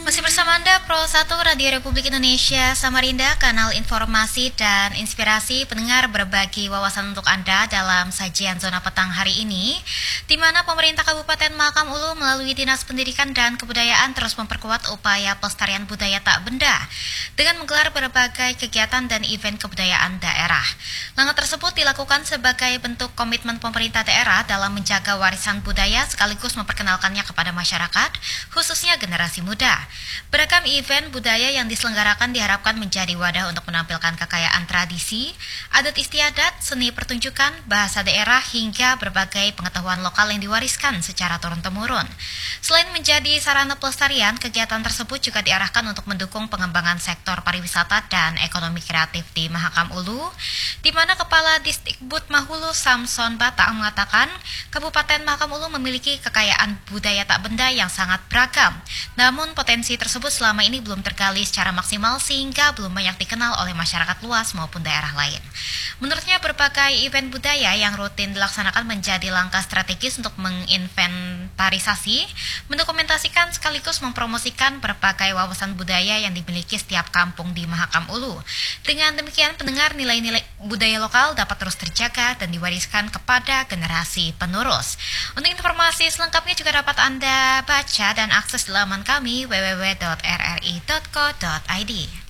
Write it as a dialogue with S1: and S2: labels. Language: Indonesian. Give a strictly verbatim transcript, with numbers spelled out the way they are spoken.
S1: Masih bersama Anda, Pro satu Radio Republik Indonesia Samarinda, kanal informasi dan inspirasi pendengar berbagi wawasan untuk Anda dalam sajian Zona Petang hari ini, di mana pemerintah Kabupaten Mahakam Ulu melalui Dinas Pendidikan dan Kebudayaan terus memperkuat upaya pelestarian budaya tak benda dengan menggelar berbagai kegiatan dan event kebudayaan daerah. Langkah tersebut dilakukan sebagai bentuk komitmen pemerintah daerah dalam menjaga warisan budaya sekaligus memperkenalkannya kepada masyarakat, khususnya generasi muda. Beragam event budaya yang diselenggarakan diharapkan menjadi wadah untuk menampilkan kekayaan tradisi, adat istiadat, seni pertunjukan, bahasa daerah, hingga berbagai pengetahuan lokal yang diwariskan secara turun-temurun. Selain menjadi sarana pelestarian, kegiatan tersebut juga diarahkan untuk mendukung pengembangan sektor pariwisata dan ekonomi kreatif di Mahakam Ulu, di mana Kepala Disdikbud Mahulu Samson Bata mengatakan, Kabupaten Mahakam Ulu memiliki kekayaan budaya tak benda yang sangat beragam, namun potensi tersebut selama ini belum tergali secara maksimal sehingga belum banyak dikenal oleh masyarakat luas maupun daerah lain. Menurutnya, berbagai event budaya yang rutin dilaksanakan menjadi langkah strategis untuk menginventarisasi, mendokumentasikan sekaligus mempromosikan berbagai wawasan budaya yang dimiliki setiap kampung di Mahakam Ulu. Dengan demikian, pendengar, nilai-nilai budaya lokal dapat terus terjaga dan diwariskan kepada generasi penerus. Untuk informasi selengkapnya juga dapat Anda baca dan akses di laman kami w w w titik r r i titik co titik i d.